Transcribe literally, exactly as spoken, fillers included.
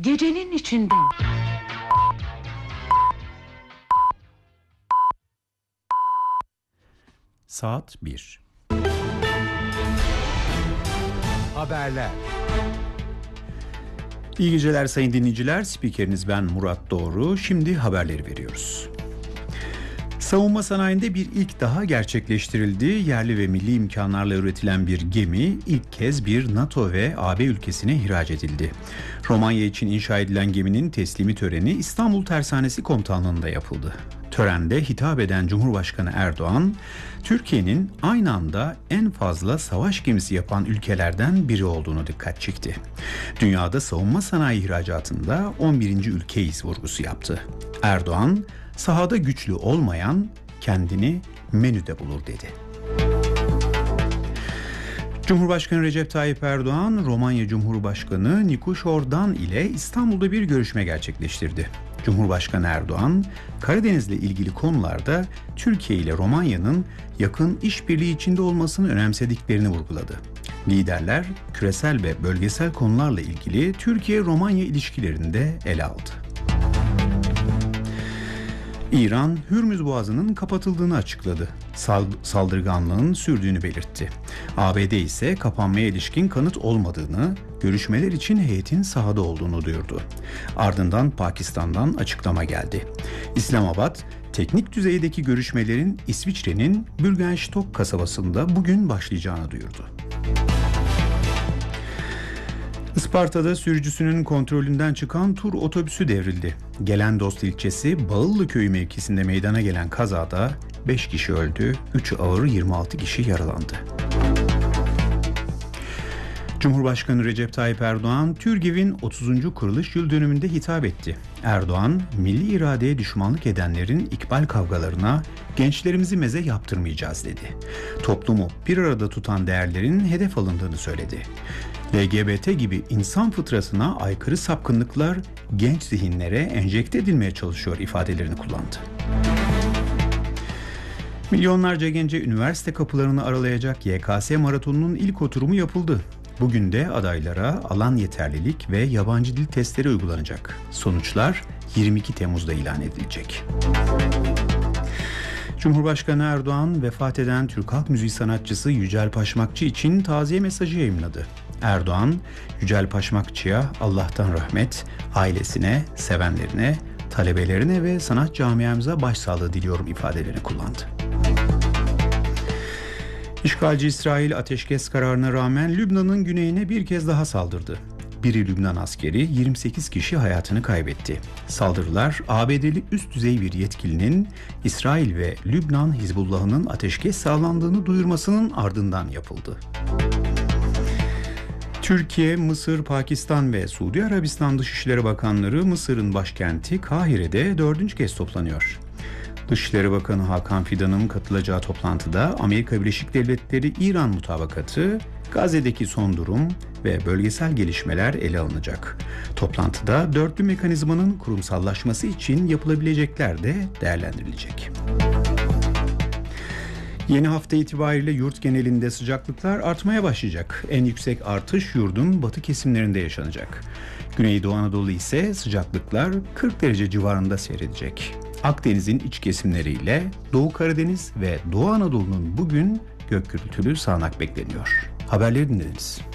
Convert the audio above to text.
Gecenin içinde. Saat bir. Haberler. İyi geceler sayın dinleyiciler. Spikeriniz ben Murat Doğru. Şimdi haberleri veriyoruz. Savunma sanayinde bir ilk daha gerçekleştirildi. Yerli ve milli imkanlarla üretilen bir gemi ilk kez bir NATO ve A B ülkesine ihraç edildi. Romanya için inşa edilen geminin teslimi töreni İstanbul Tersanesi Komutanlığı'nda yapıldı. Törende hitap eden Cumhurbaşkanı Erdoğan, Türkiye'nin aynı anda en fazla savaş gemisi yapan ülkelerden biri olduğunu dikkat çekti. Dünyada savunma sanayi ihracatında on birinci ülkeyiz vurgusu yaptı. Erdoğan, sahada güçlü olmayan kendini menüde bulur dedi. Cumhurbaşkanı Recep Tayyip Erdoğan, Romanya Cumhurbaşkanı Nikoş Ordan ile İstanbul'da bir görüşme gerçekleştirdi. Cumhurbaşkanı Erdoğan, Karadeniz'le ilgili konularda Türkiye ile Romanya'nın yakın işbirliği içinde olmasını önemsediklerini vurguladı. Liderler, küresel ve bölgesel konularla ilgili Türkiye-Romanya ilişkilerini de ele aldı. İran, Hürmüz Boğazı'nın kapatıldığını açıkladı. Saldırganlığın sürdüğünü belirtti. A B D ise kapanmaya ilişkin kanıt olmadığını, görüşmeler için heyetin sahada olduğunu duyurdu. Ardından Pakistan'dan açıklama geldi. İslamabad, teknik düzeydeki görüşmelerin İsviçre'nin Bürgenstock kasabasında bugün başlayacağını duyurdu. Isparta'da sürücüsünün kontrolünden çıkan tur otobüsü devrildi. Gelendost ilçesi Bağıllı Köyü mevkisinde meydana gelen kazada beş kişi öldü, üç ağır yirmi altı kişi yaralandı. Cumhurbaşkanı Recep Tayyip Erdoğan, TÜRGEV'in otuzuncu kuruluş yıl dönümünde hitap etti. Erdoğan, milli iradeye düşmanlık edenlerin ikbal kavgalarına gençlerimizi meze yaptırmayacağız dedi. Toplumu bir arada tutan değerlerin hedef alındığını söyledi. L G B T gibi insan fıtratına aykırı sapkınlıklar genç zihinlere enjekte edilmeye çalışıyor ifadelerini kullandı. Milyonlarca gence üniversite kapılarını aralayacak Y K S maratonunun ilk oturumu yapıldı. Bugün de adaylara alan yeterlilik ve yabancı dil testleri uygulanacak. Sonuçlar yirmi iki Temmuz'da ilan edilecek. Cumhurbaşkanı Erdoğan, vefat eden Türk halk müziği sanatçısı Yücel Paşmakçı için taziye mesajı yayımladı. Erdoğan, Yücel Paşmakçı'ya Allah'tan rahmet, ailesine, sevenlerine, talebelerine ve sanat camiamıza başsağlığı diliyorum ifadelerini kullandı. İşgalci İsrail ateşkes kararına rağmen Lübnan'ın güneyine bir kez daha saldırdı. Biri Lübnan askeri, yirmi sekiz kişi hayatını kaybetti. Saldırılar A B D'li üst düzey bir yetkilinin İsrail ve Lübnan Hizbullah'ının ateşkes sağlandığını duyurmasının ardından yapıldı. Türkiye, Mısır, Pakistan ve Suudi Arabistan Dışişleri Bakanları Mısır'ın başkenti Kahire'de dördüncü kez toplanıyor. Dışişleri Bakanı Hakan Fidan'ın katılacağı toplantıda Amerika Birleşik Devletleri-İran mutabakatı, Gazze'deki son durum ve bölgesel gelişmeler ele alınacak. Toplantıda dörtlü mekanizmanın kurumsallaşması için yapılabilecekler de değerlendirilecek. Yeni hafta itibariyle yurt genelinde sıcaklıklar artmaya başlayacak. En yüksek artış yurdun batı kesimlerinde yaşanacak. Güneydoğu Anadolu ise sıcaklıklar kırk derece civarında seyredecek. Akdeniz'in iç kesimleriyle Doğu Karadeniz ve Doğu Anadolu'nun bugün gök gürültülü sağanak bekleniyor. Haberleri dinlediniz.